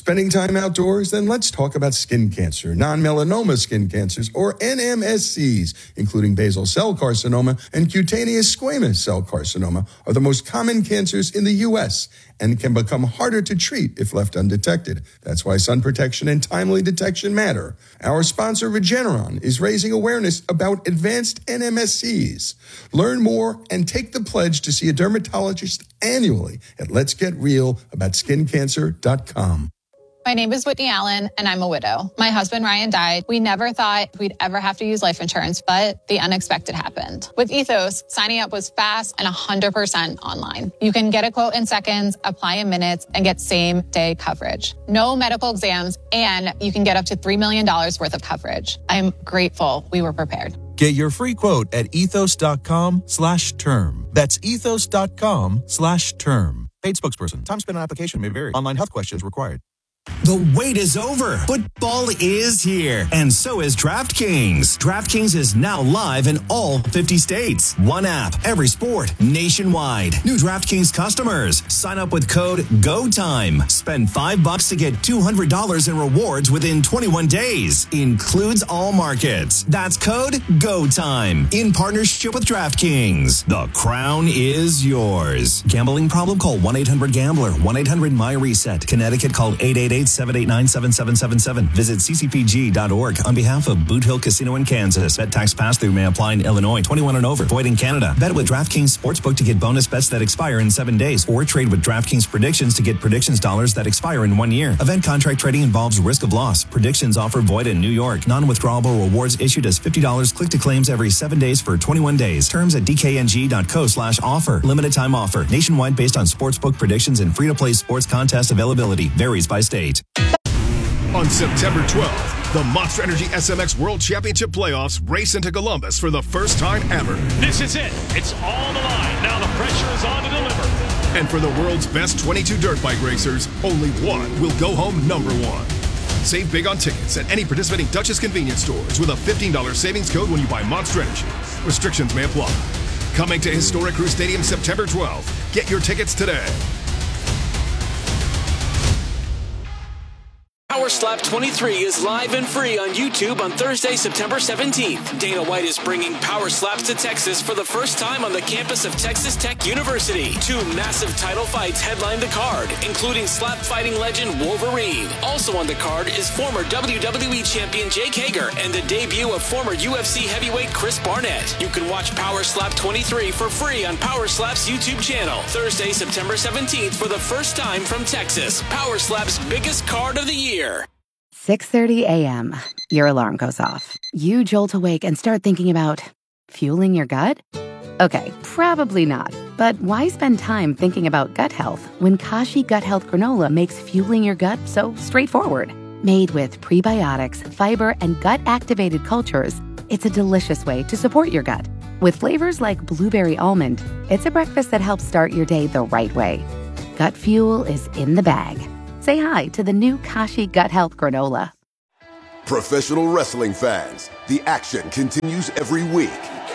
Spending time outdoors? Then let's talk about skin cancer. Non-melanoma skin cancers, or NMSCs, including basal cell carcinoma and cutaneous squamous cell carcinoma, are the most common cancers in the U.S. and can become harder to treat if left undetected. That's why sun protection and timely detection matter. Our sponsor, Regeneron, is raising awareness about advanced NMSCs. Learn more and take the pledge to see a dermatologist annually at letsgetrealaboutSkinCancer.com. My name is Whitney Allen, and I'm a widow. My husband, Ryan, died. We never thought we'd ever have to use life insurance, but the unexpected happened. With Ethos, signing up was fast and 100% online. You can get a quote in seconds, apply in minutes, and get same-day coverage. No medical exams, and you can get up to $3 million worth of coverage. I'm grateful we were prepared. Get your free quote at ethos.com/term. That's ethos.com/term. Paid spokesperson. Time spent on application may vary. Online health questions required. The wait is over. Football is here, and so is DraftKings. DraftKings is now live in all 50 states. One app, every sport, nationwide. New DraftKings customers. Sign up with code GOTIME. Spend $5 to get $200 in rewards within 21 days. Includes all markets. That's code GOTIME. In partnership with DraftKings. The crown is yours. Gambling problem? Call 1-800-GAMBLER. 1-800-MY-RESET. Connecticut, call 888-789-7777. Visit ccpg.org on behalf of Boot Hill Casino in Kansas. Bet tax pass-through may apply in Illinois. 21 and over. Void in Canada. Bet with DraftKings Sportsbook to get bonus bets that expire in 7 days, or trade with DraftKings Predictions to get predictions dollars that expire in 1 year. Event contract trading involves risk of loss. Predictions offer void in New York. Non-withdrawable rewards issued as $50 click to claims every 7 days for 21 days. Terms at dkng.co/offer. Limited time offer. Nationwide based on sportsbook predictions and free-to-play sports contest availability. Varies by state. On September 12th, the Monster Energy SMX World Championship Playoffs race into Columbus for the first time ever. This is it. It's all the line. Now the pressure is on to deliver. And for the world's best 22 dirt bike racers, only one will go home number one. Save big on tickets at any participating Duchess convenience stores with a $15 savings code when you buy Monster Energy. Restrictions may apply. Coming to Historic Crew Stadium September 12th. Get your tickets today. Power Slap 23 is live and free on YouTube on Thursday, September 17th. Dana White is bringing Power Slaps to Texas for the first time on the campus of Texas Tech University. 2 massive title fights headline the card, including slap fighting legend Wolverine. Also on the card is former WWE champion Jake Hager and the debut of former UFC heavyweight Chris Barnett. You can watch Power Slap 23 for free on Power Slap's YouTube channel. Thursday, September 17th for the first time from Texas. Power Slap's biggest card of the year. 6:30 a.m. Your alarm goes off. You jolt awake and start thinking about fueling your gut? Okay, probably not. But why spend time thinking about gut health when Kashi Gut Health Granola makes fueling your gut so straightforward? Made with prebiotics, fiber, and gut-activated cultures, it's a delicious way to support your gut. With flavors like blueberry almond, it's a breakfast that helps start your day the right way. Gut fuel is in the bag. Say hi to the new Kashi Gut Health Granola. Professional wrestling fans, the action continues every week.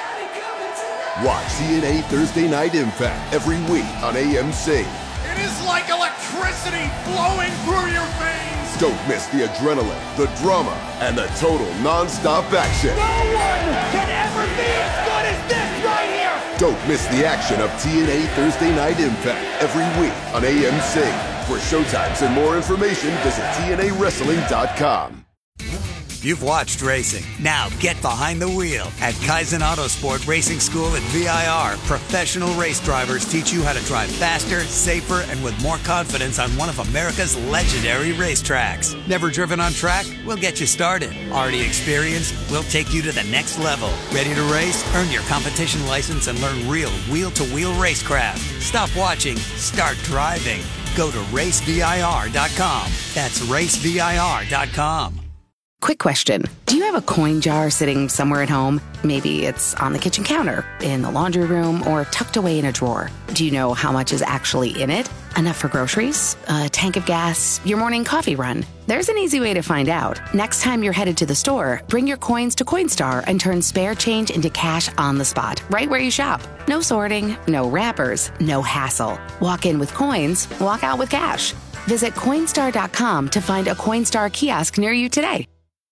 Watch TNA Thursday Night Impact every week on AMC. It is like electricity flowing through your veins. Don't miss the adrenaline, the drama, and the total non-stop action. No one can ever be as good as this right here. Don't miss the action of TNA Thursday Night Impact every week on AMC. For showtimes and more information, visit TNAWrestling.com. You've watched racing. Now get behind the wheel. At Kaizen Autosport Racing School at VIR, professional race drivers teach you how to drive faster, safer, and with more confidence on one of America's legendary racetracks. Never driven on track? We'll get you started. Already experienced? We'll take you to the next level. Ready to race? Earn your competition license and learn real wheel-to-wheel racecraft. Stop watching. Start driving. Go to racevir.com. That's racevir.com. Quick question. Do you have a coin jar sitting somewhere at home? Maybe it's on the kitchen counter, in the laundry room, or tucked away in a drawer. Do you know how much is actually in it? Enough for groceries? A tank of gas? Your morning coffee run? There's an easy way to find out. Next time you're headed to the store, bring your coins to Coinstar and turn spare change into cash on the spot, right where you shop. No sorting, no wrappers, no hassle. Walk in with coins, walk out with cash. Visit Coinstar.com to find a Coinstar kiosk near you today.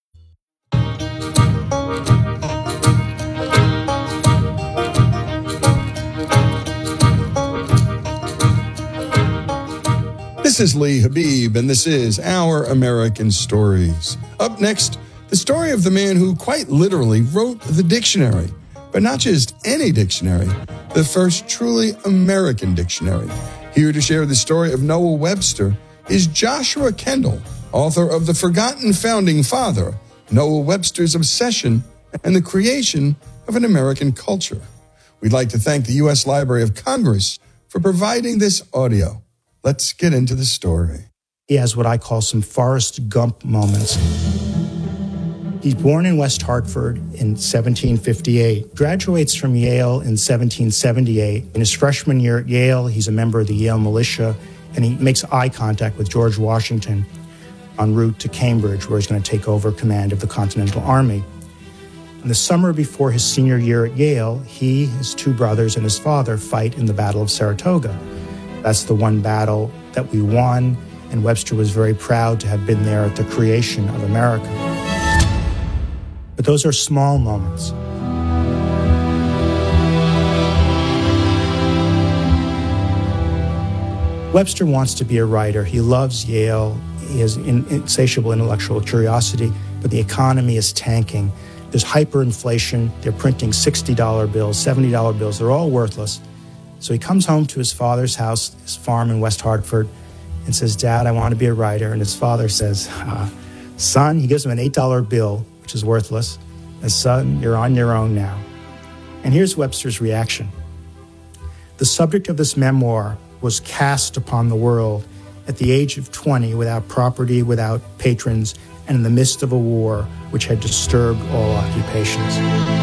This is Lee Habib, and this is Our American Stories. Up next, the story of the man who quite literally wrote the dictionary, but not just any dictionary, the first truly American dictionary. Here to share the story of Noah Webster is Joshua Kendall, author of The Forgotten Founding Father, Noah Webster's Obsession and the Creation of an American Culture. We'd like to thank the U.S. Library of Congress for providing this audio. Let's get into the story. He has what I call some Forrest Gump moments. He's born in West Hartford in 1758, graduates from Yale in 1778. In his freshman year at Yale, he's a member of the Yale militia, and he makes eye contact with George Washington en route to Cambridge, where he's going to take over command of the Continental Army. In the summer before his senior year at Yale, he, his two brothers, and his father fight in the Battle of Saratoga. That's the one battle that we won, and Webster was very proud to have been there at the creation of America. But those are small moments. Webster wants to be a writer. He loves Yale. He has insatiable intellectual curiosity, but the economy is tanking. There's hyperinflation. They're printing $60 bills, $70 bills. They're all worthless. So he comes home to his father's house, his farm in West Hartford, and says, "Dad, I want to be a writer." And his father says, "Son," he gives him an $8 bill, which is worthless. And "Son, you're on your own now." And here's Webster's reaction. The subject of this memoir was cast upon the world at the age of 20 without property, without patrons, and in the midst of a war which had disturbed all occupations.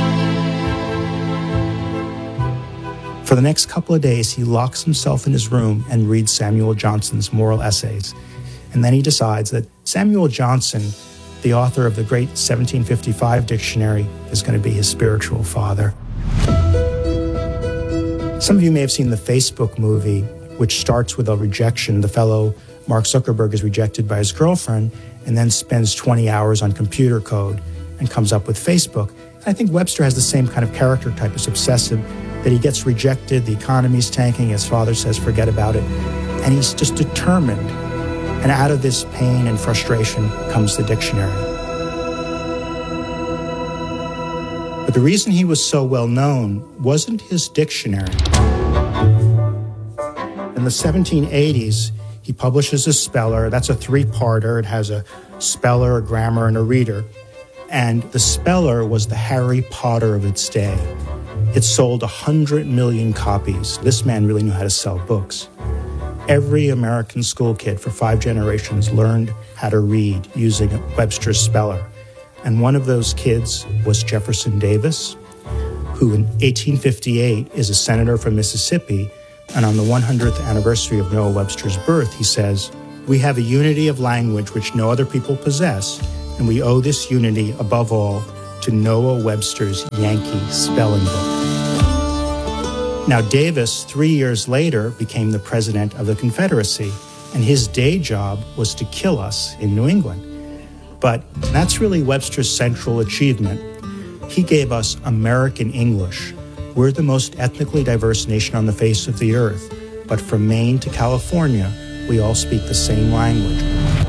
For the next couple of days, he locks himself in his room and reads Samuel Johnson's moral essays. And then he decides that Samuel Johnson, the author of the great 1755 dictionary, is going to be his spiritual father. Some of you may have seen the Facebook movie, which starts with a rejection. The fellow, Mark Zuckerberg, is rejected by his girlfriend and then spends 20 hours on computer code and comes up with Facebook. I think Webster has the same kind of character type. It's obsessive, that he gets rejected, the economy's tanking, his father says, forget about it. And he's just determined. And out of this pain and frustration comes the dictionary. But the reason he was so well known wasn't his dictionary. In the 1780s, he publishes a speller. That's a three-parter. It has a speller, a grammar, and a reader. And the speller was the Harry Potter of its day. It sold 100 million copies. This man really knew how to sell books. Every American school kid for 5 generations learned how to read using Webster's speller. And one of those kids was Jefferson Davis, who in 1858 is a senator from Mississippi. And on the 100th anniversary of Noah Webster's birth, he says, "We have a unity of language which no other people possess, and we owe this unity, above all, to Noah Webster's Yankee spelling book." Now, Davis, 3 years later, became the president of the Confederacy, and his day job was to kill us in New England. But that's really Webster's central achievement. He gave us American English. We're the most ethnically diverse nation on the face of the earth, but from Maine to California, we all speak the same language.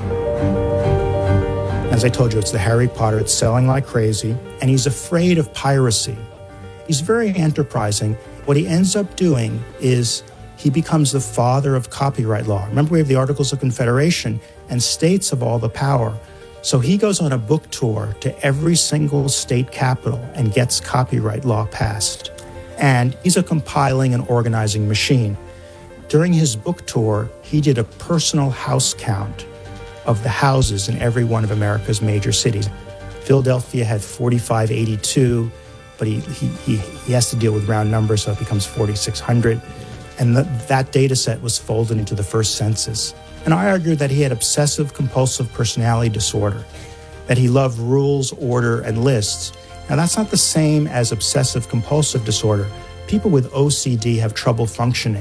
As I told you, it's the Harry Potter. It's selling like crazy, and he's afraid of piracy. He's very enterprising. What he ends up doing is he becomes the father of copyright law. Remember, we have the Articles of Confederation, and states have all the power. So he goes on a book tour to every single state capital and gets copyright law passed. And he's a compiling and organizing machine. During his book tour, he did a personal house count of the houses in every one of America's major cities. Philadelphia had 4,582, but he has to deal with round numbers, so it becomes 4,600. And that data set was folded into the first census. And I argued that he had obsessive-compulsive personality disorder, that he loved rules, order, and lists. Now, that's not the same as obsessive-compulsive disorder. People with OCD have trouble functioning.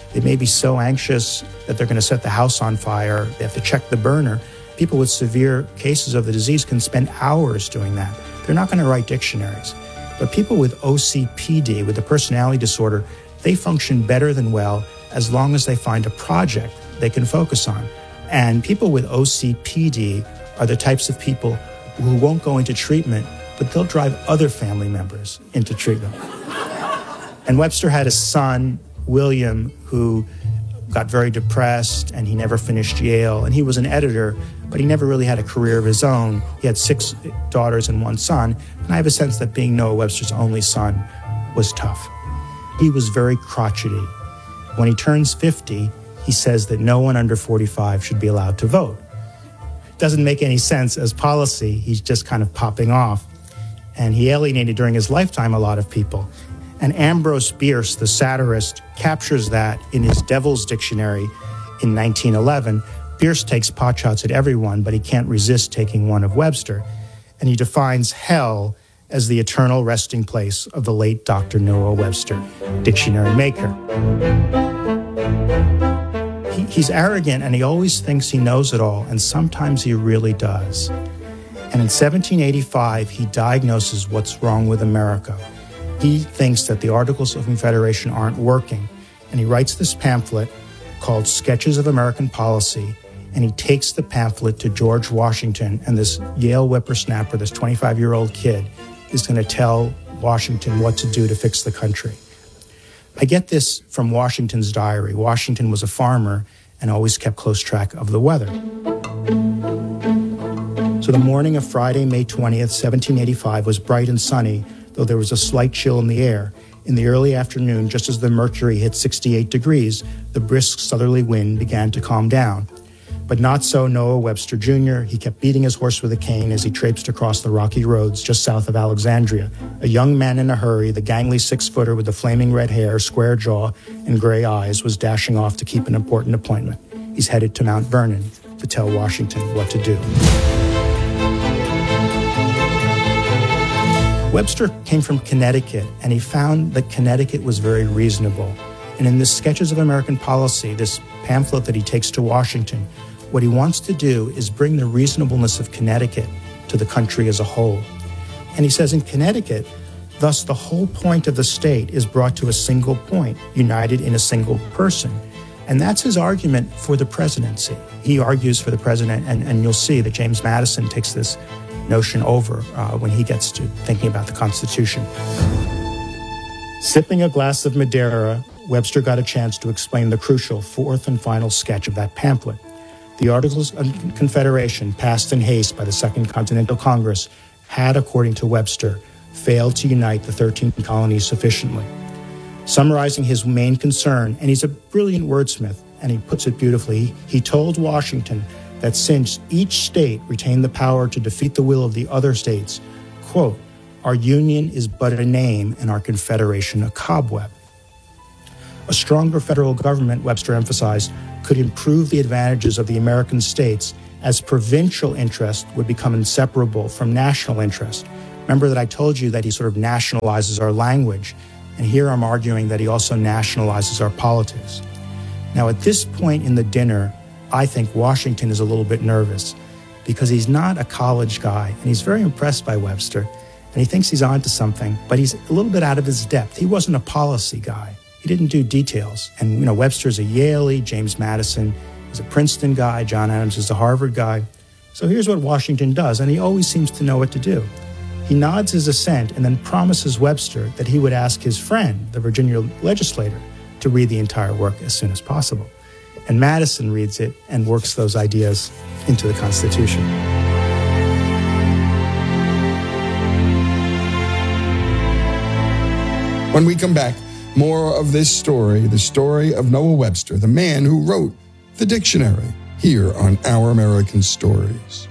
They may be so anxious that they're going to set the house on fire. They have to check the burner. People with severe cases of the disease can spend hours doing that. They're not going to write dictionaries. But people with OCPD, with the personality disorder, they function better than well as long as they find a project they can focus on. And people with OCPD are the types of people who won't go into treatment, but they'll drive other family members into treatment. And Webster had a son, William, who got very depressed, and he never finished Yale. And he was an editor, but he never really had a career of his own. He had 6 daughters and 1 son, and I have a sense that being Noah Webster's only son was tough. He was very crotchety. When he turns 50, he says that no one under 45 should be allowed to vote. Doesn't make any sense as policy. He's just kind of popping off. And he alienated during his lifetime a lot of people. And Ambrose Bierce, the satirist, captures that in his Devil's Dictionary in 1911. Bierce takes potshots at everyone, but he can't resist taking one of Webster. And he defines hell as the eternal resting place of the late Dr. Noah Webster, dictionary maker. He's arrogant, and he always thinks he knows it all, and sometimes he really does. And in 1785, he diagnoses what's wrong with America. He thinks that the Articles of Confederation aren't working, and he writes this pamphlet called Sketches of American Policy, and he takes the pamphlet to George Washington, and this Yale whippersnapper, this 25-year-old kid, is going to tell Washington what to do to fix the country. I get this from Washington's diary. Washington was a farmer and always kept close track of the weather. So the morning of Friday, May 20th, 1785 was bright and sunny, though there was a slight chill in the air. In the early afternoon, just as the mercury hit 68 degrees, the brisk southerly wind began to calm down. But not so Noah Webster Jr. He kept beating his horse with a cane as he traipsed across the rocky roads just south of Alexandria. A young man in a hurry, the gangly 6-footer with the flaming red hair, square jaw, and gray eyes, was dashing off to keep an important appointment. He's headed to Mount Vernon to tell Washington what to do. Webster came from Connecticut, and he found that Connecticut was very reasonable. And in the Sketches of American Policy, this pamphlet that he takes to Washington, what he wants to do is bring the reasonableness of Connecticut to the country as a whole. And he says in Connecticut, thus the whole point of the state is brought to a single point, united in a single person. And that's his argument for the presidency. He argues for the president, and you'll see that James Madison takes this notion over when he gets to thinking about the Constitution. Sipping a glass of Madeira, Webster got a chance to explain the crucial 4th and final sketch of that pamphlet. The Articles of Confederation, passed in haste by the Second Continental Congress, had, according to Webster, failed to unite the 13 colonies sufficiently. Summarizing his main concern, and he's a brilliant wordsmith, and he puts it beautifully, he told Washington that since each state retained the power to defeat the will of the other states, quote, our union is but a name and our confederation a cobweb. A stronger federal government, Webster emphasized, could improve the advantages of the American states as provincial interest would become inseparable from national interest. Remember that I told you that he sort of nationalizes our language, and here I'm arguing that he also nationalizes our politics. Now, at this point in the dinner, I think Washington is a little bit nervous because he's not a college guy, and he's very impressed by Webster, and he thinks he's onto something, but he's a little bit out of his depth. He wasn't a policy guy. He didn't do details. And, Webster's a Yaley, James Madison is a Princeton guy, John Adams is a Harvard guy. So here's what Washington does, and he always seems to know what to do. He nods his assent and then promises Webster that he would ask his friend, the Virginia legislator, to read the entire work as soon as possible. And Madison reads it and works those ideas into the Constitution. When we come back, more of this story, the story of Noah Webster, the man who wrote the dictionary, here on Our American Stories.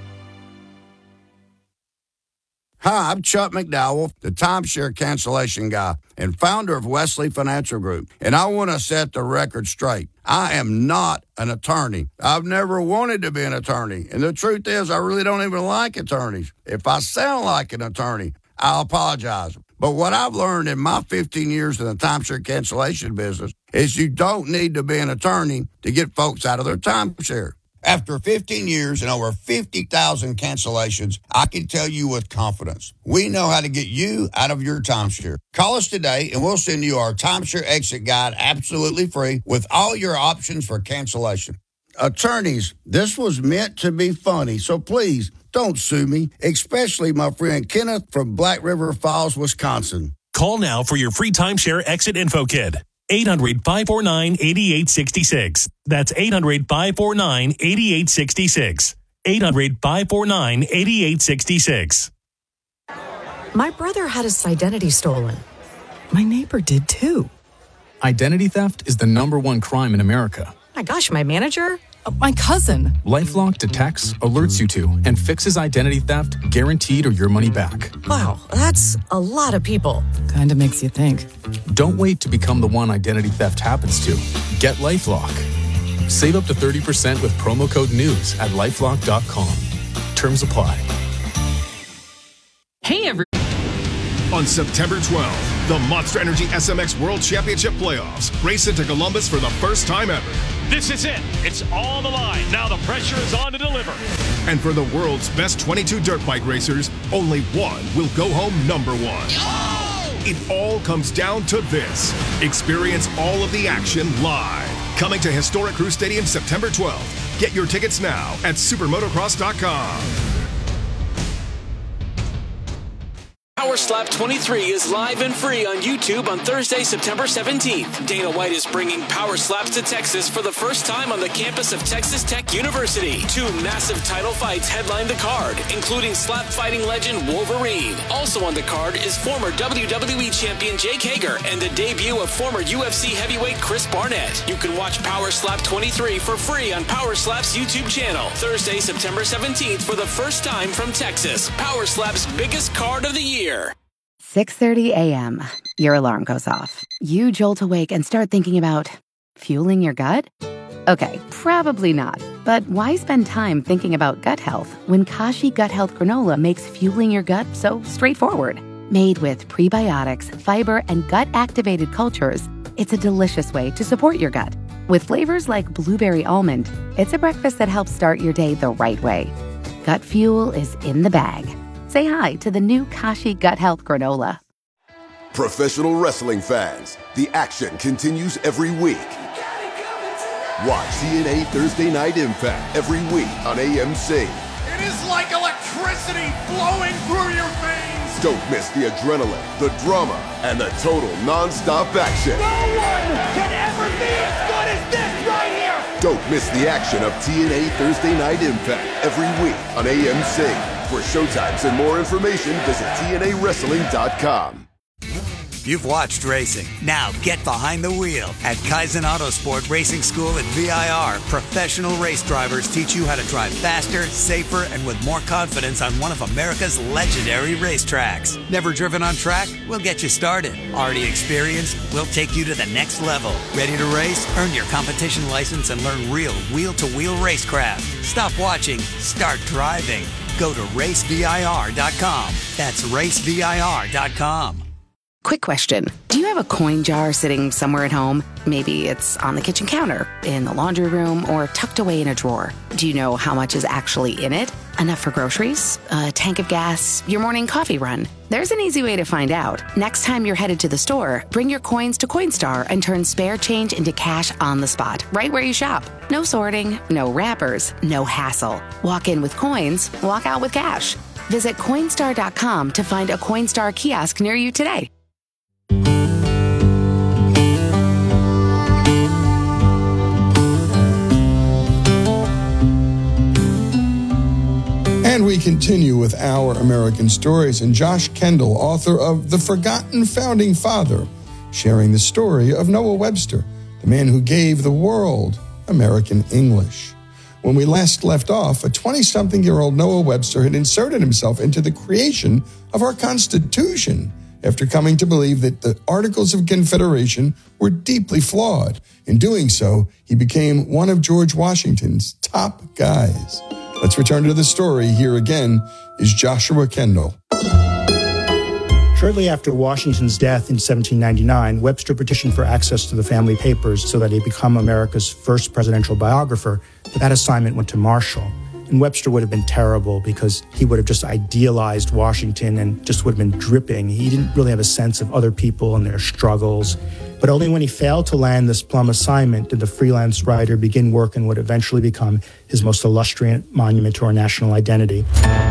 Hi, I'm Chuck McDowell, the timeshare cancellation guy and founder of Wesley Financial Group. And I want to set the record straight. I am not an attorney. I've never wanted to be an attorney. And the truth is, I really don't even like attorneys. If I sound like an attorney, I'll apologize. But what I've learned in my 15 years in the timeshare cancellation business is you don't need to be an attorney to get folks out of their timeshare. After 15 years and over 50,000 cancellations, I can tell you with confidence, we know how to get you out of your timeshare. Call us today and we'll send you our timeshare exit guide absolutely free with all your options for cancellation. Attorneys, this was meant to be funny, so please don't sue me, especially my friend Kenneth from Black River Falls, Wisconsin. Call now for your free timeshare exit info kit. 800-549-8866. That's 800-549-8866. 800-549-8866. My brother had his identity stolen. My neighbor did too. Identity theft is the #1 crime in America. My gosh, my manager? My cousin. LifeLock detects, alerts you to, and fixes identity theft guaranteed or your money back. Wow, that's a lot of people. Kinda makes you think. Don't wait to become the one identity theft happens to. Get LifeLock. Save up to 30% with promo code NEWS at LifeLock.com. Terms apply. Hey, everyone. On September 12th, the Monster Energy SMX World Championship Playoffs race into Columbus for the first time ever. This is it. It's all on the line. Now the pressure is on to deliver. And for the world's best 22 dirt bike racers, only one will go home #1. It all comes down to this. Experience all of the action live. Coming to Historic Crew Stadium September 12th. Get your tickets now at supermotocross.com. Power Slap 23 is live and free on YouTube on Thursday, September 17th. Dana White is bringing Power Slaps to Texas for the first time on the campus of Texas Tech University. 2 massive title fights headline the card, including slap fighting legend Wolverine. Also on the card is former WWE champion Jake Hager and the debut of former UFC heavyweight Chris Barnett. You can watch Power Slap 23 for free on Power Slap's YouTube channel. Thursday, September 17th for the first time from Texas. Power Slap's biggest card of the year. 6:30 a.m. Your alarm goes off. You jolt awake and start thinking about fueling your gut? Okay, probably not. But why spend time thinking about gut health when Kashi Gut Health Granola makes fueling your gut so straightforward? Made with prebiotics, fiber, and gut-activated cultures, it's a delicious way to support your gut. With flavors like blueberry almond, it's a breakfast that helps start your day the right way. Gut fuel is in the bag. Say hi to the new Kashi Gut Health Granola. Professional wrestling fans, the action continues every week. Watch TNA Thursday Night Impact every week on AMC. It is like electricity flowing through your veins. Don't miss the adrenaline, the drama, and the total non-stop action. No one can ever be as good as this right here. Don't miss the action of TNA Thursday Night Impact every week on AMC. For showtimes and more information, visit TNAWrestling.com. You've watched racing. Now get behind the wheel. At Kaizen Autosport Racing School at VIR, professional race drivers teach you how to drive faster, safer, and with more confidence on one of America's legendary racetracks. Never driven on track? We'll get you started. Already experienced? We'll take you to the next level. Ready to race? Earn your competition license and learn real wheel-to-wheel racecraft. Stop watching. Start driving. Go to racevir.com. That's racevir.com. Quick question. Do you have a coin jar sitting somewhere at home? Maybe it's on the kitchen counter, in the laundry room, or tucked away in a drawer. Do you know how much is actually in it? Enough for groceries, a tank of gas, your morning coffee run? There's an easy way to find out. Next time you're headed to the store, bring your coins to Coinstar and turn spare change into cash on the spot, right where you shop. No sorting, no wrappers, no hassle. Walk in with coins, walk out with cash. Visit Coinstar.com to find a Coinstar kiosk near you today. And we continue with Our American Stories, and Josh Kendall, author of The Forgotten Founding Father, sharing the story of Noah Webster, the man who gave the world American English. When we last left off, a 20-something-year-old Noah Webster had inserted himself into the creation of our Constitution after coming to believe that the Articles of Confederation were deeply flawed. In doing so, he became one of George Washington's top guys. Let's return to the story. Here again is Joshua Kendall. Shortly after Washington's death in 1799, Webster petitioned for access to the family papers so that he'd become America's first presidential biographer, but that assignment went to Marshall. And Webster would have been terrible because he would have just idealized Washington and just would have been dripping. He didn't really have a sense of other people and their struggles. But only when he failed to land this plum assignment did the freelance writer begin work in what would eventually become his most illustrious monument to our national identity.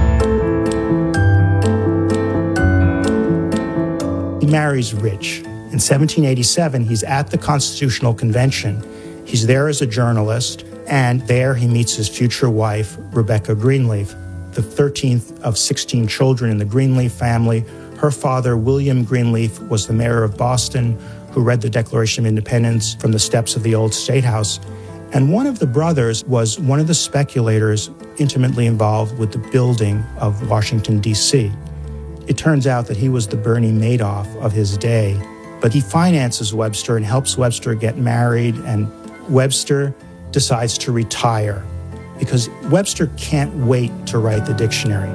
He marries Rich. In 1787, he's at the Constitutional Convention. He's there as a journalist, and there he meets his future wife, Rebecca Greenleaf, the 13th of 16 children in the Greenleaf family. Her father, William Greenleaf, was the mayor of Boston, who read the Declaration of Independence from the steps of the old State House. And one of the brothers was one of the speculators intimately involved with the building of Washington, D.C. It turns out that he was the Bernie Madoff of his day, but he finances Webster and helps Webster get married, and Webster decides to retire because Webster can't wait to write the dictionary.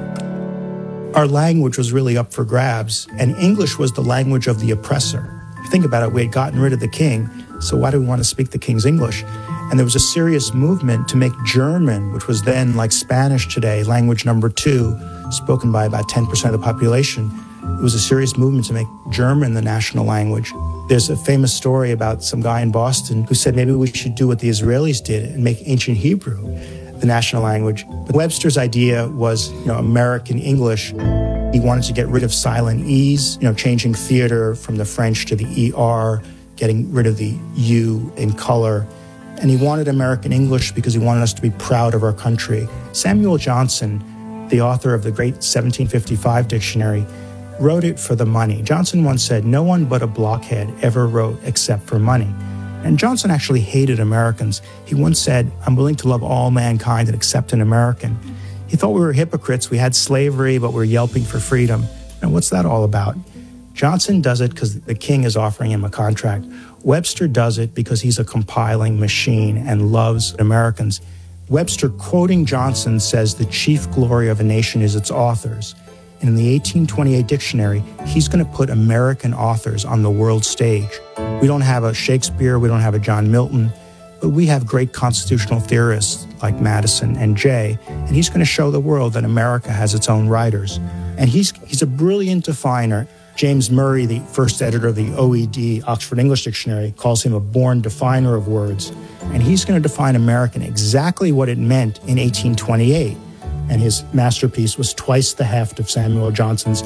Our language was really up for grabs, and English was the language of the oppressor. If you think about it, we had gotten rid of the king, so why do we want to speak the king's English? And there was a serious movement to make German, which was then like Spanish today, language number 2, spoken by about 10% of the population. It was a serious movement to make German the national language. There's a famous story about some guy in Boston who said maybe we should do what the Israelis did and make ancient Hebrew the national language. But Webster's idea was, American English. He wanted to get rid of silent E's, changing theater from the French to the ER, getting rid of the U in color. And he wanted American English because he wanted us to be proud of our country. Samuel Johnson, the author of the great 1755 dictionary, wrote it for the money. Johnson once said, "No one but a blockhead ever wrote except for money." And Johnson actually hated Americans. He once said, "I'm willing to love all mankind and accept an American." He thought we were hypocrites. We had slavery, but we're yelping for freedom. And what's that all about? Johnson does it because the king is offering him a contract. Webster does it because he's a compiling machine and loves Americans. Webster, quoting Johnson, says the chief glory of a nation is its authors. And in the 1828 dictionary, he's going to put American authors on the world stage. We don't have a Shakespeare, we don't have a John Milton, but we have great constitutional theorists like Madison and Jay, and he's going to show the world that America has its own writers. And he's a brilliant definer. James Murray, the first editor of the OED, Oxford English Dictionary, calls him a born definer of words. And he's going to define American exactly what it meant in 1828. And his masterpiece was twice the heft of Samuel Johnson's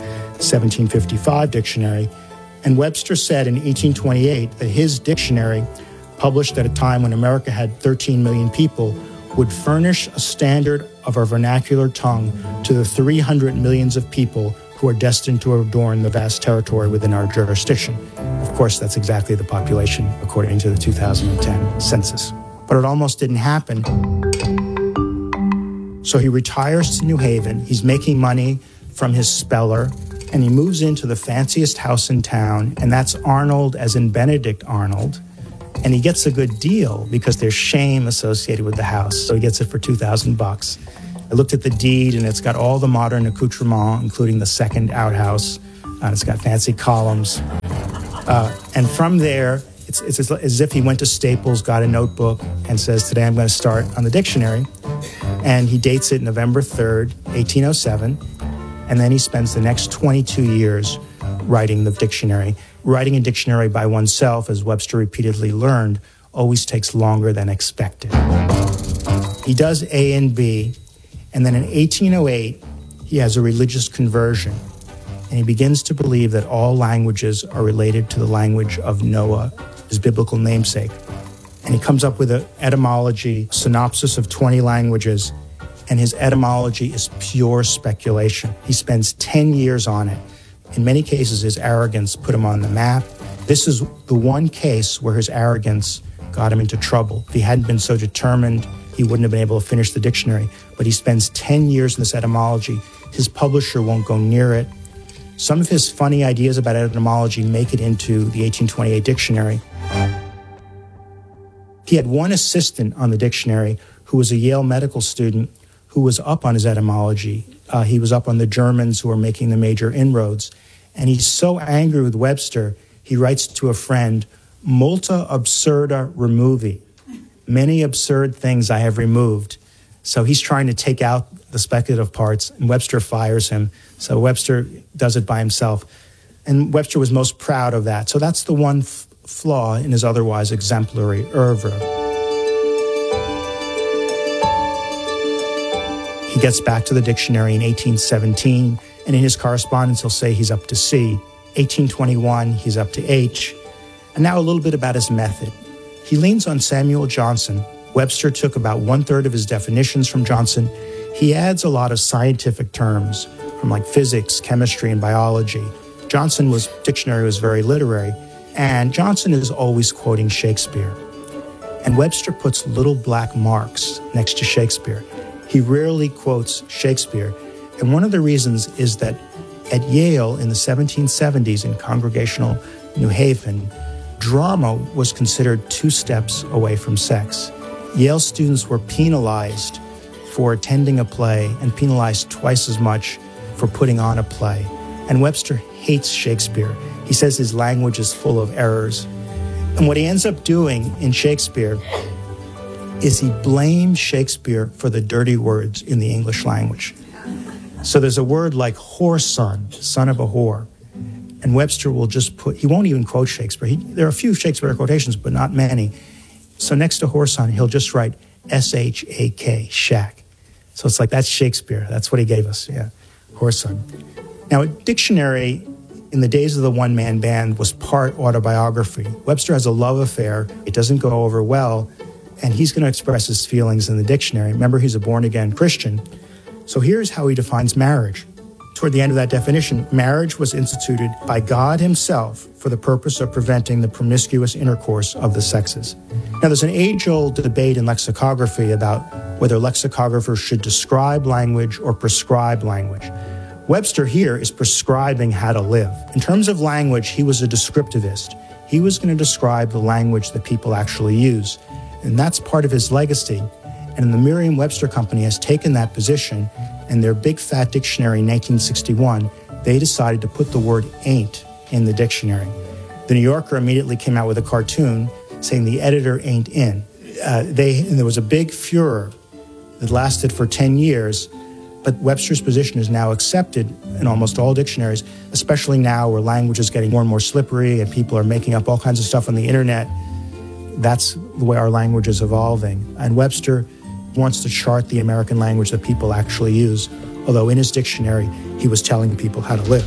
1755 dictionary. And Webster said in 1828 that his dictionary, published at a time when America had 13 million people, would furnish a standard of our vernacular tongue to the 300 millions of people who are destined to adorn the vast territory within our jurisdiction. Of course, that's exactly the population according to the 2010 census. But it almost didn't happen. So he retires to New Haven. He's making money from his speller, and he moves into the fanciest house in town, and that's Arnold, as in Benedict Arnold. And he gets a good deal because there's shame associated with the house, so he gets it for $2,000. I looked at the deed, and it's got all the modern accoutrements, including the second outhouse. It's got fancy columns. And from there, it's as if he went to Staples, got a notebook, and says, today I'm going to start on the dictionary. And he dates it November 3rd, 1807. And then he spends the next 22 years writing the dictionary. Writing a dictionary by oneself, as Webster repeatedly learned, always takes longer than expected. He does A and B. And then in 1808, he has a religious conversion. And he begins to believe that all languages are related to the language of Noah, his biblical namesake. And he comes up with an etymology synopsis of 20 languages. And his etymology is pure speculation. He spends 10 years on it. In many cases, his arrogance put him on the map. This is the one case where his arrogance got him into trouble. If he hadn't been so determined, he wouldn't have been able to finish the dictionary. But he spends 10 years in this etymology. His publisher won't go near it. Some of his funny ideas about etymology make it into the 1828 dictionary. He had one assistant on the dictionary who was a Yale medical student who was up on his etymology. He was up on the Germans who were making the major inroads. And he's so angry with Webster, he writes to a friend, multa absurda removi. Many absurd things I have removed. So he's trying to take out the speculative parts, and Webster fires him. So Webster does it by himself. And Webster was most proud of that. So that's the one flaw in his otherwise exemplary oeuvre. He gets back to the dictionary in 1817, and in his correspondence he'll say he's up to C. 1821, he's up to H. And now a little bit about his method. He leans on Samuel Johnson. Webster took about 1/3 of his definitions from Johnson. He adds a lot of scientific terms from like physics, chemistry, and biology. Johnson's dictionary was very literary, and Johnson is always quoting Shakespeare. And Webster puts little black marks next to Shakespeare. He rarely quotes Shakespeare, and one of the reasons is that at Yale in the 1770s in Congregational New Haven, drama was considered 2 steps away from sex. Yale students were penalized for attending a play and penalized twice as much for putting on a play. And Webster hates Shakespeare. He says his language is full of errors. And what he ends up doing in Shakespeare is he blames Shakespeare for the dirty words in the English language. So there's a word like whoreson, son of a whore. And Webster will just he won't even quote Shakespeare. There are a few Shakespeare quotations, but not many. So next to whoreson, he'll just write S-H-A-K, shack. So it's like, that's Shakespeare. That's what he gave us, yeah, whoreson. Now, a dictionary in the days of the one-man band was part autobiography. Webster has a love affair. It doesn't go over well, and he's going to express his feelings in the dictionary. Remember, he's a born-again Christian. So here's how he defines marriage. Toward the end of that definition, marriage was instituted by God himself for the purpose of preventing the promiscuous intercourse of the sexes. Now, there's an age-old debate in lexicography about whether lexicographers should describe language or prescribe language. Webster here is prescribing how to live. In terms of language, he was a descriptivist. He was going to describe the language that people actually use. And that's part of his legacy. And the Merriam-Webster Company has taken that position. In their big fat dictionary in 1961, they decided to put the word ain't in the dictionary. The New Yorker immediately came out with a cartoon saying the editor ain't in. And there was a big furor that lasted for 10 years, but Webster's position is now accepted in almost all dictionaries, especially now where language is getting more and more slippery and people are making up all kinds of stuff on the internet. That's the way our language is evolving. And Webster wants to chart the American language that people actually use, although in his dictionary, he was telling people how to live.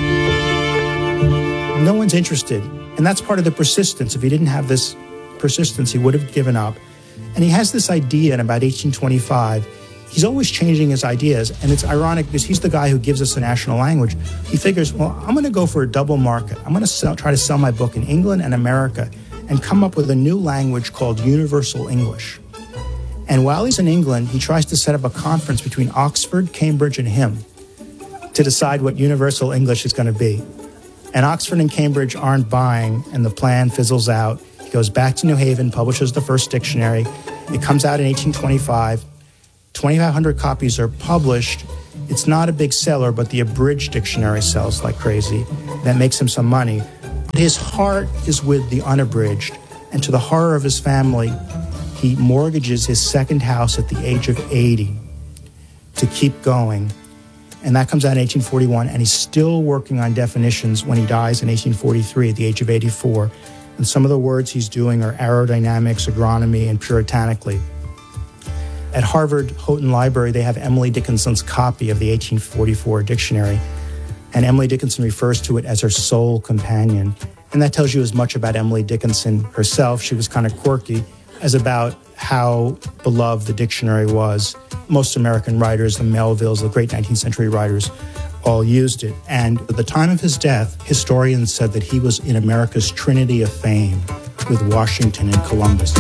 No one's interested, and that's part of the persistence. If he didn't have this persistence, he would have given up. And he has this idea in about 1825. He's always changing his ideas, and it's ironic because he's the guy who gives us a national language. He figures, well, I'm going to go for a double market. I'm going to try to sell my book in England and America and come up with a new language called Universal English. And while he's in England, he tries to set up a conference between Oxford, Cambridge, and him to decide what Universal English is going to be. And Oxford and Cambridge aren't buying, and the plan fizzles out. He goes back to New Haven, publishes the first dictionary. It comes out in 1825. 2,500 copies are published. It's not a big seller, but the abridged dictionary sells like crazy. That makes him some money. His heart is with the unabridged, and to the horror of his family, he mortgages his second house at the age of 80 to keep going. And that comes out in 1841, and he's still working on definitions when he dies in 1843 at the age of 84. And some of the words he's doing are aerodynamics, agronomy, and puritanically. At Harvard Houghton Library, they have Emily Dickinson's copy of the 1844 dictionary, and Emily Dickinson refers to it as her soul companion. And that tells you as much about Emily Dickinson herself. She was kind of quirky, as about how beloved the dictionary was. Most American writers, the Melvilles, the great 19th century writers, all used it. And at the time of his death, historians said that he was in America's trinity of fame with Washington and Columbus.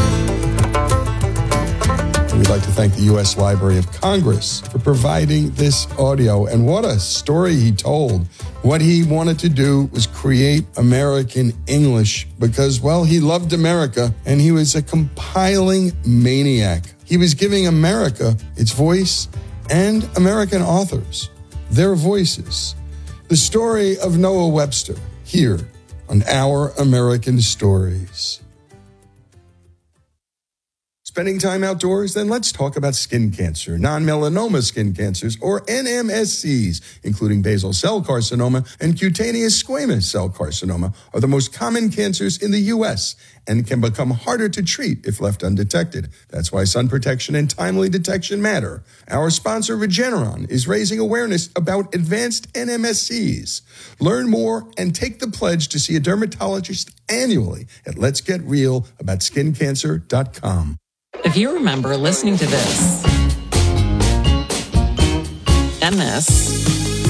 We'd like to thank the U.S. Library of Congress for providing this audio. And what a story he told. What he wanted to do was create American English because, well, he loved America and he was a compiling maniac. He was giving America its voice and American authors their voices. The story of Noah Webster, here on Our American Stories. Spending time outdoors? Then let's talk about skin cancer, non-melanoma skin cancers, or NMSCs, including basal cell carcinoma and cutaneous squamous cell carcinoma, are the most common cancers in the U.S. and can become harder to treat if left undetected. That's why sun protection and timely detection matter. Our sponsor, Regeneron, is raising awareness about advanced NMSCs. Learn more and take the pledge to see a dermatologist annually at letsgetrealaboutSkinCancer.com. If you remember listening to this and this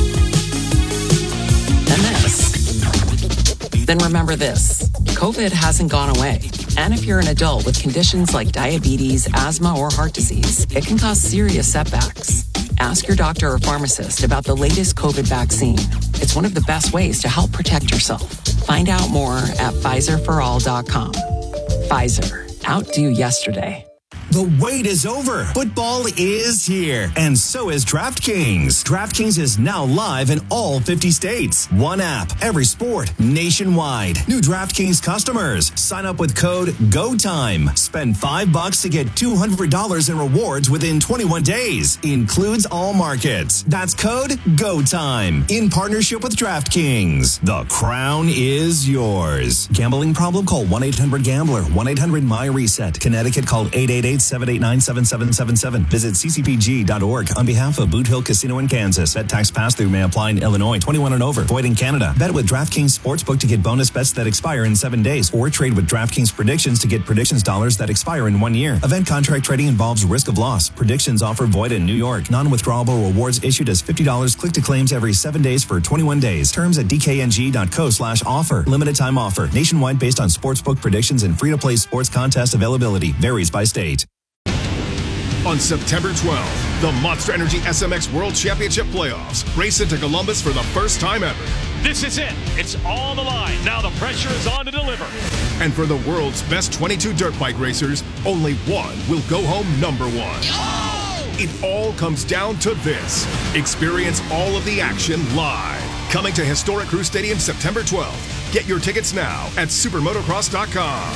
and this, then remember this. COVID hasn't gone away. And if you're an adult with conditions like diabetes, asthma, or heart disease, it can cause serious setbacks. Ask your doctor or pharmacist about the latest COVID vaccine. It's one of the best ways to help protect yourself. Find out more at PfizerForAll.com. Pfizer. Outdo yesterday. The wait is over. Football is here. And so is DraftKings. DraftKings is now live in all 50 states. One app, every sport, nationwide. New DraftKings customers. Sign up with code GOTIME. Spend $5 to get $200 in rewards within 21 days. Includes all markets. That's code GOTIME. In partnership with DraftKings. The crown is yours. Gambling problem? Call 1-800-GAMBLER. 1-800-MY-RESET. Connecticut, call 888-789-7777. Visit ccpg.org on behalf of Boot Hill Casino in Kansas. Bet tax pass-through may apply in Illinois. 21 and over. Void in Canada. Bet with DraftKings Sportsbook to get bonus bets that expire in 7 days. Or trade with DraftKings Predictions to get predictions dollars that expire in 1 year. Event contract trading involves risk of loss. Predictions offer void in New York. Non-withdrawable rewards issued as $50 click to claims every 7 days for 21 days. Terms at dkng.co/offer. Limited time offer. Nationwide based on sportsbook predictions and free-to-play sports contest availability. Varies by state. On September 12th, the Monster Energy SMX World Championship Playoffs race into Columbus for the first time ever. This is it. It's all on the line. Now the pressure is on to deliver. And for the world's best 22 dirt bike racers, only one will go home number one. Oh! It all comes down to this. Experience all of the action live. Coming to Historic Crew Stadium September 12th. Get your tickets now at supermotocross.com.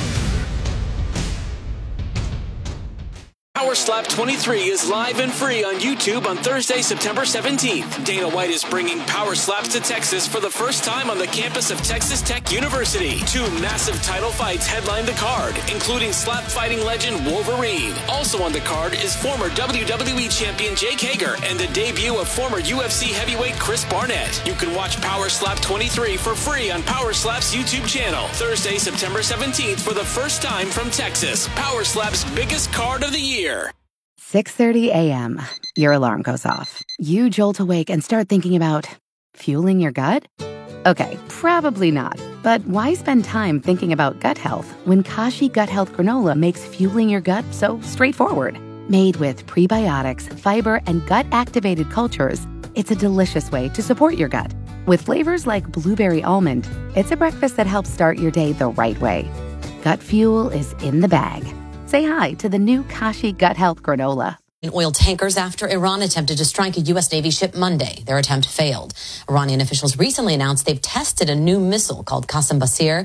Power Slap 23 is live and free on YouTube on Thursday, September 17th. Dana White is bringing Power Slaps to Texas for the first time on the campus of Texas Tech University. 2 massive title fights headline the card, including slap fighting legend Wolverine. Also on the card is former WWE champion Jake Hager and the debut of former UFC heavyweight Chris Barnett. You can watch Power Slap 23 for free on Power Slap's YouTube channel. Thursday, September 17th for the first time from Texas. Power Slap's biggest card of the year. 6:30 a.m. Your alarm goes off. You jolt awake and start thinking about fueling your gut? Okay, probably not. But why spend time thinking about gut health when Kashi Gut Health Granola makes fueling your gut so straightforward? Made with prebiotics, fiber, and gut-activated cultures, it's a delicious way to support your gut. With flavors like blueberry almond, it's a breakfast that helps start your day the right way. Gut fuel is in the bag. Say hi to the new Kashi Gut Health Granola. Oil tankers after Iran attempted to strike a U.S. Navy ship Monday. Their attempt failed. Iranian officials recently announced they've tested a new missile called Qassem Basir